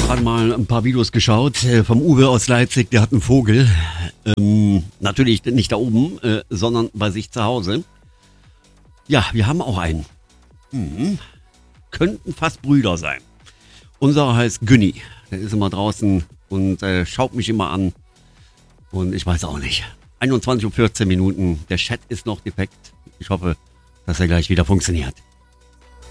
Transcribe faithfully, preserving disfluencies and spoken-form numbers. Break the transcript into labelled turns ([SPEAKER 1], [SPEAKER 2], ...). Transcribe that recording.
[SPEAKER 1] gerade mal ein paar Videos geschaut äh, vom Uwe aus Leipzig, der hat einen Vogel. Ähm, natürlich nicht da oben, äh, sondern bei sich zu Hause. Ja, wir haben auch einen. Mhm. Könnten fast Brüder sein. Unserer heißt Günni. Der ist immer draußen und äh, schaut mich immer an. Und ich weiß auch nicht. einundzwanzig Uhr vierzehn Minuten. Der Chat ist noch defekt. Ich hoffe, dass er gleich wieder funktioniert.